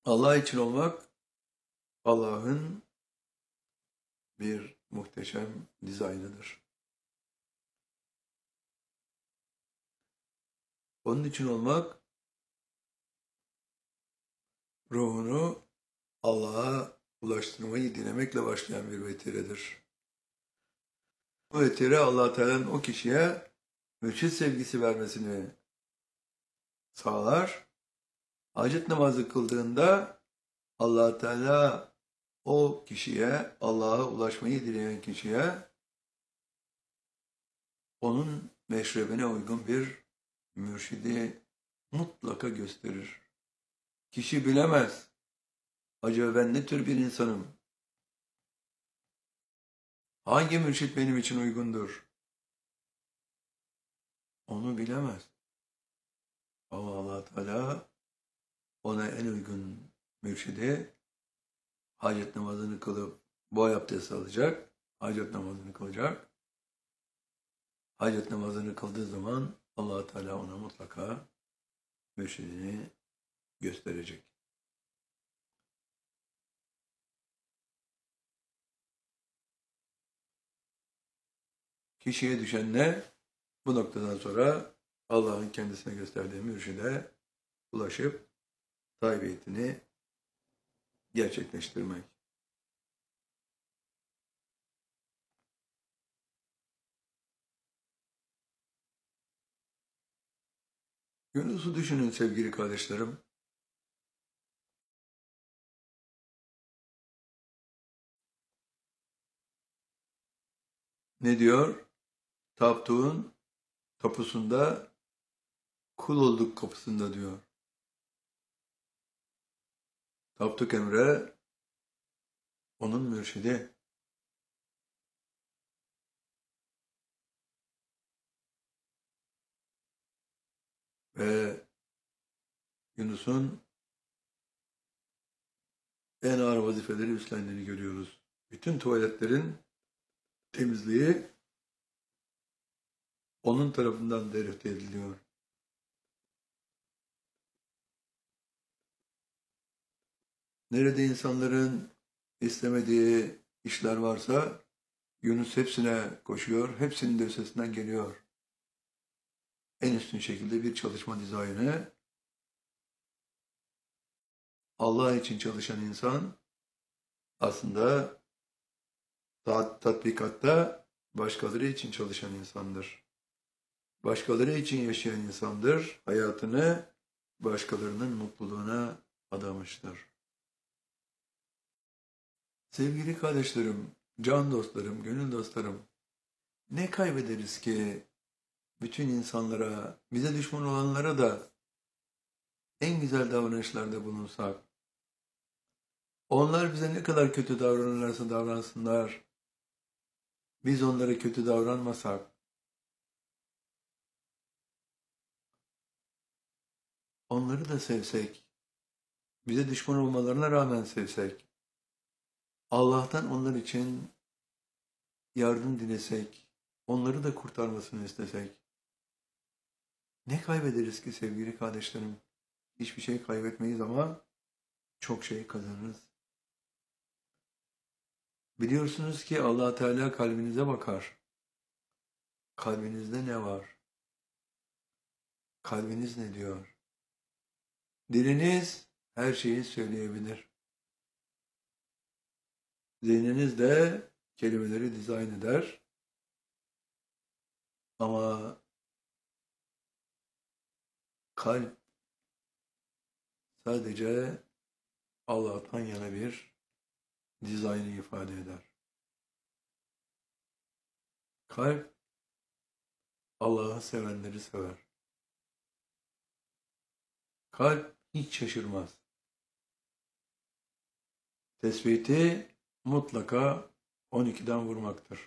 Allah için olmak, Allah'ın bir muhteşem dizaynıdır. Onun için olmak, ruhunu Allah'a ulaştırmayı dilemekle başlayan bir vetiredir. Bu vetire Allah Teala'nın o kişiye mürşit sevgisi vermesini sağlar. Hacet namazı kıldığında Allah Teala o kişiye, Allah'a ulaşmayı dileyen kişiye onun meşrebine uygun bir mürşidi mutlaka gösterir. Kişi bilemez. Acaba ben ne tür bir insanım? Hangi mürşit benim için uygundur? Onu bilemez. Ama Allah Teala ona en uygun mürşidi hacet namazını kılıp boy abdesti alacak, hacet namazını kılacak. Hacet namazını kıldığı zaman Allah Teala ona mutlaka mürşidini gösterecek. Kişiye düşen ne? Bu noktadan sonra Allah'ın kendisine gösterdiği mürşide ulaşıp taibiyetini gerçekleştirmek. Yunus'u düşünün sevgili kardeşlerim. Ne diyor? Taptuğun tapusunda, kul olduk kapısında diyor. Tapduk Emre onun mürşidi. Ve Yunus'un en ağır vazifeleri üstlendiğini görüyoruz. Bütün tuvaletlerin temizliği onun tarafından derefte ediliyor. Nerede insanların istemediği işler varsa Yunus hepsine koşuyor, hepsinin de üstesinden geliyor. En üstün şekilde bir çalışma dizaynı. Allah için çalışan insan aslında tatbikatta başkaları için çalışan insandır. Başkaları için yaşayan insandır. Hayatını başkalarının mutluluğuna adamıştır. Sevgili kardeşlerim, can dostlarım, gönül dostlarım, ne kaybederiz ki bütün insanlara, bize düşman olanlara da en güzel davranışlarda bulunsak? Onlar bize ne kadar kötü davranırlarsa davransınlar, biz onlara kötü davranmasak, onları da sevsek, bize düşman olmalarına rağmen sevsek, Allah'tan onlar için yardım dilesek, onları da kurtarmasını istesek, ne kaybederiz ki sevgili kardeşlerim? Hiçbir şey kaybetmeyiz ama çok şey kazanırız. Biliyorsunuz ki Allah Teala kalbinize bakar. Kalbinizde ne var? Kalbiniz ne diyor? Diliniz her şeyi söyleyebilir. Zihniniz de kelimeleri dizayn eder. Ama kalp sadece Allah'tan yana bir dizaynı ifade eder. Kalp Allah'ı sevenleri sever. Kalp hiç şaşırmaz. Tespiti mutlaka 12'den vurmaktır.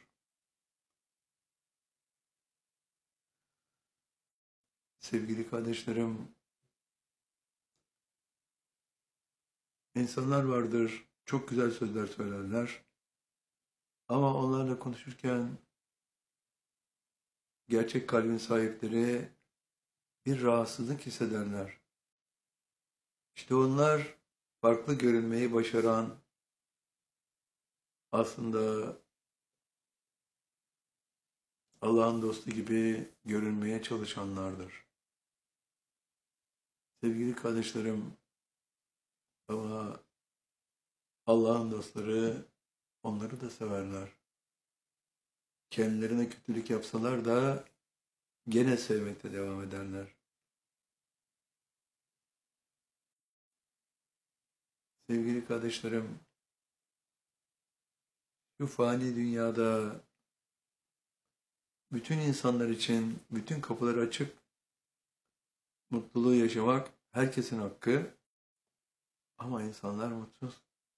Sevgili kardeşlerim, insanlar vardır, çok güzel sözler söylerler. Ama onlarla konuşurken gerçek kalbin sahipleri bir rahatsızlık hissederler. İşte onlar farklı görünmeyi başaran, aslında Allah'ın dostu gibi görünmeye çalışanlardır. Sevgili kardeşlerim, ama Allah'ın dostları onları da severler. Kendilerine kötülük yapsalar da gene sevmekte devam ederler. Sevgili kardeşlerim, şu fani dünyada bütün insanlar için bütün kapılar açık, mutluluğu yaşamak herkesin hakkı, ama insanlar mutsuz.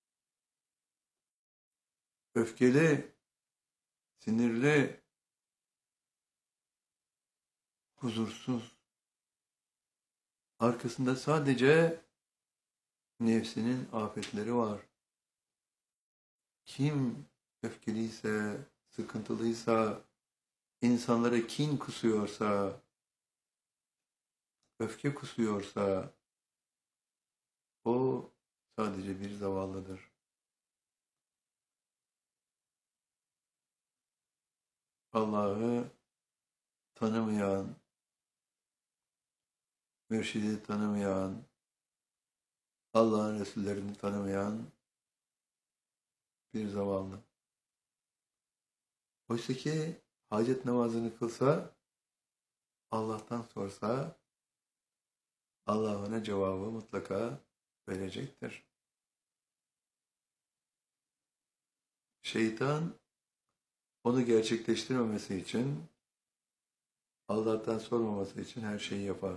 Öfkeli, sinirli, huzursuz. Arkasında sadece nefsinin afetleri var. Kim öfkeliyse, sıkıntılıysa, insanlara kin kusuyorsa, öfke kusuyorsa, o sadece bir zavallıdır. Allah'ı tanımayan, mürşidi tanımayan, Allah'ın Resullerini tanımayan bir zavallı. Oysa ki hacet namazını kılsa, Allah'tan sorsa, Allah ona cevabı mutlaka verecektir. Şeytan onu gerçekleştirmemesi için, Allah'tan sormaması için her şeyi yapar.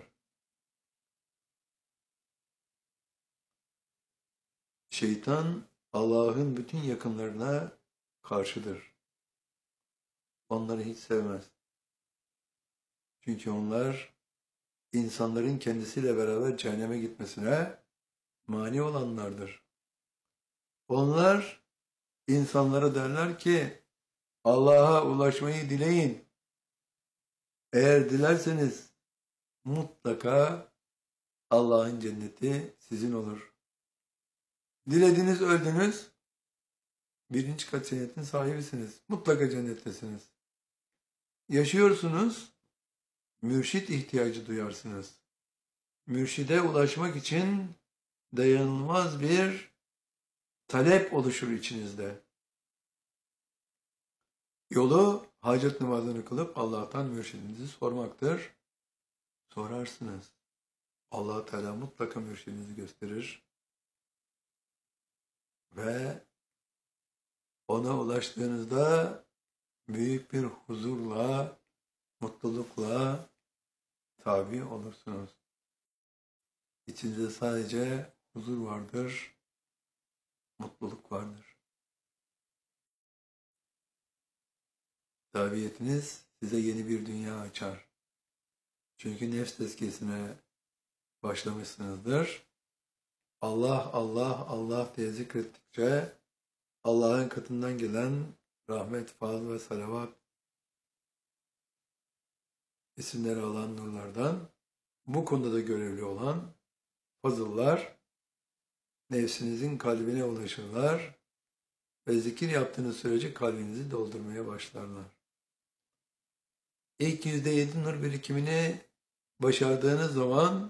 Şeytan Allah'ın bütün yakınlarına karşıdır. Onları hiç sevmez. Çünkü onlar insanların kendisiyle beraber cehenneme gitmesine mani olanlardır. Onlar insanlara derler ki Allah'a ulaşmayı dileyin. Eğer dilerseniz mutlaka Allah'ın cenneti sizin olur. Dilediniz, öldünüz, birinci kat cennetin sahibisiniz. Mutlaka cennettesiniz. Yaşıyorsunuz, mürşit ihtiyacı duyarsınız. Mürşide ulaşmak için dayanılmaz bir talep oluşur içinizde. Yolu hacet namazını kılıp Allah'tan mürşidinizi sormaktır. Sorarsınız. Allah Teala mutlaka mürşidinizi gösterir. Ve ona ulaştığınızda büyük bir huzurla, mutlulukla tabi olursunuz. İçinizde sadece huzur vardır, mutluluk vardır. Tabiyetiniz size yeni bir dünya açar. Çünkü nefs tezkiyesine başlamışsınızdır. Allah, Allah, Allah diye zikrettikçe Allah'ın katından gelen rahmet, fazl ve salavat isimleri alan nurlardan bu konuda da görevli olan fazıllar nefsinizin kalbine ulaşırlar ve zikir yaptığınız sürece kalbinizi doldurmaya başlarlar. İlk %7 nur birikimini başardığınız zaman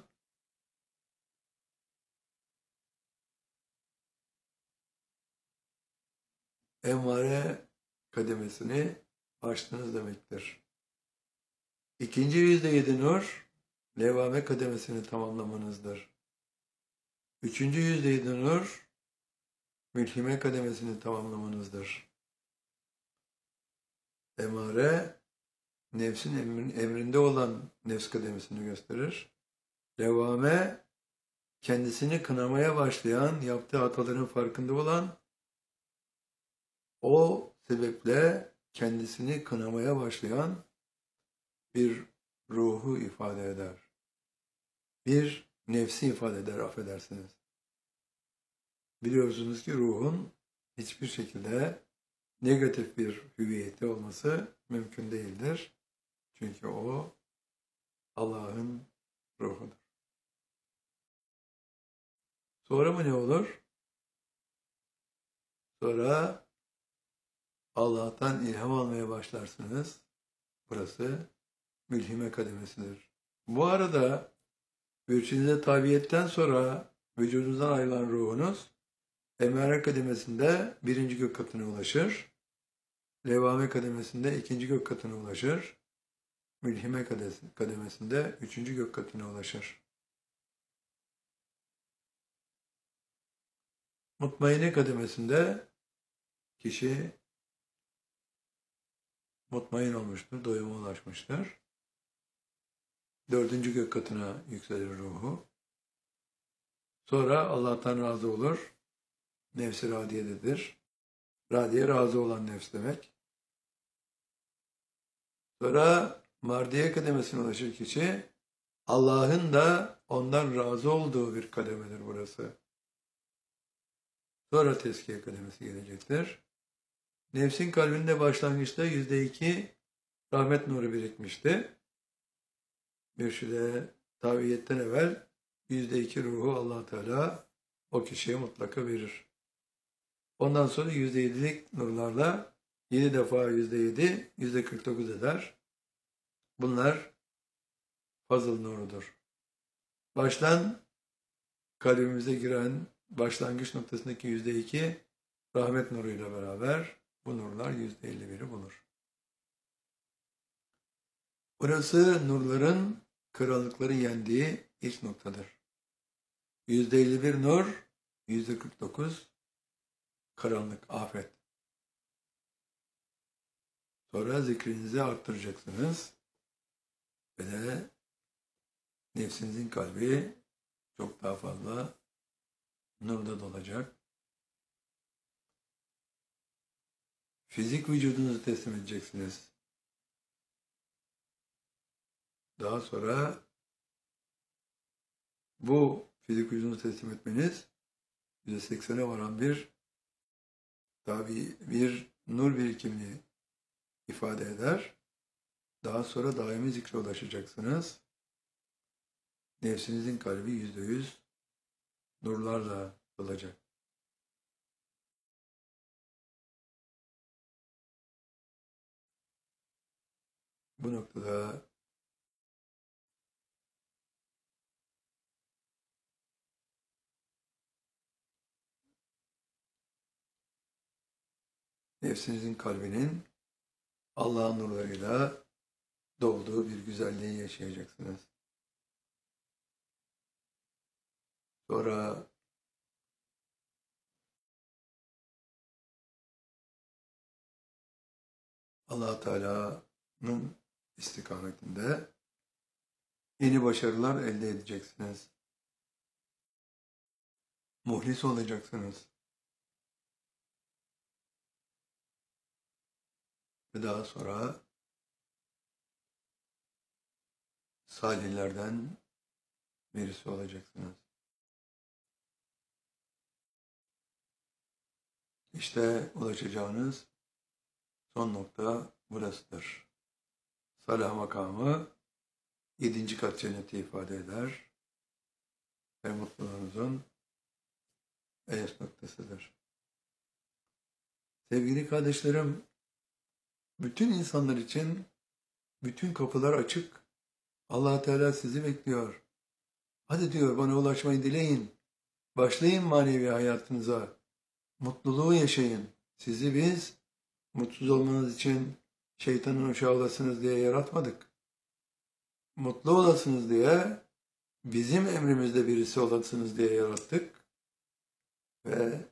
emmare kademesini aştınız demektir. İkinci %7 nur levame kademesini tamamlamanızdır. Üçüncü %7 nur mülhime kademesini tamamlamanızdır. Emare nefsin emrinde olan nefs kademesini gösterir. Levame kendisini kınamaya başlayan, yaptığı hataların farkında olan, o sebeple kendisini kınamaya başlayan bir ruhu ifade eder. Bir nefsi ifade eder, affedersiniz. Biliyorsunuz ki ruhun hiçbir şekilde negatif bir hüviyeti olması mümkün değildir. Çünkü o Allah'ın ruhudur. Sonra mı ne olur? Sonra Allah'tan ilham almaya başlarsınız. Burası mülhime kademesidir. Bu arada mürşidinize tabiyetten sonra vücudunuzdan ayrılan ruhunuz emare kademesinde birinci gök katına ulaşır. Levame kademesinde ikinci gök katına ulaşır. Mülhime kademesinde üçüncü gök katına ulaşır. Mutmainne kademesinde kişi mutmain olmuştur, doyuma ulaşmıştır. Dördüncü gök katına yükselir ruhu. Sonra Allah'tan razı olur. Nefs-i radiyededir. Radiye razı olan nefs demek. Sonra mardiye kademesine ulaşır kişi. Allah'ın da ondan razı olduğu bir kademedir burası. Sonra tezkiye kademesi gelecektir. Nefsin kalbinde başlangıçta %2 rahmet nuru birikmişti. Mürşide tabiyetten evvel %2 ruhu Allah Teala o kişiye mutlaka verir. Ondan sonra %7'lik nurlarla 7 defa %7, %49 eder. Bunlar fazıl nurudur. Baştan kalbimize giren başlangıç noktasındaki %2 rahmet nuruyla beraber bu nurlar %51'i bulur. Burası nurların karanlıkları yendiği ilk noktadır. %51 nur, %49 karanlık, afet. Sonra zikrinizi arttıracaksınız. Ve de nefsinizin kalbi çok daha fazla nurda dolacak. Fizik vücudunuzu teslim edeceksiniz. Daha sonra bu fizik vücudunuzu teslim etmeniz %80'e varan bir nur birikimini ifade eder. Daha sonra daimi zikre ulaşacaksınız. Nefsinizin kalbi %100 nurlarla dolacak. Bu noktada nefsinizin kalbinin Allah'ın nurlarıyla dolduğu bir güzelliği yaşayacaksınız. Sonra Allah Teala'nın istikametinde yeni başarılar elde edeceksiniz. Muhlis olacaksınız. Ve daha sonra salihlerden birisi olacaksınız. İşte ulaşacağınız son nokta burasıdır. Salah makamı 7. kat cenneti ifade eder ve mutluluğunuzun esas noktasıdır. Sevgili kardeşlerim, bütün insanlar için bütün kapılar açık. Allah Teala sizi bekliyor. Hadi diyor, bana ulaşmayı dileyin. Başlayın manevi hayatınıza. Mutluluğu yaşayın. Sizi biz mutsuz olmanız için şeytanın uşağı olasınız diye yaratmadık. Mutlu olasınız diye, bizim emrimizde birisi olasınız diye yarattık. Ve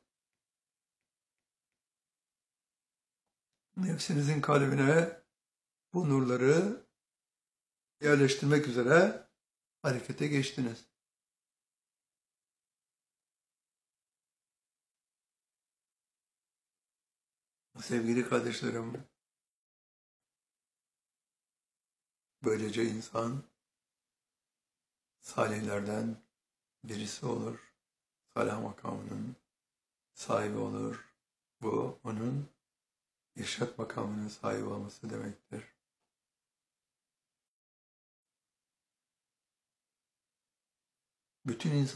nefsinizin kalbine bu nurları yerleştirmek üzere harekete geçtiniz. Sevgili kardeşlerim, böylece insan salihlerden birisi olur. Salah makamının sahibi olur. Bu onun irşat makamının sahibi olması demektir. Bütün insan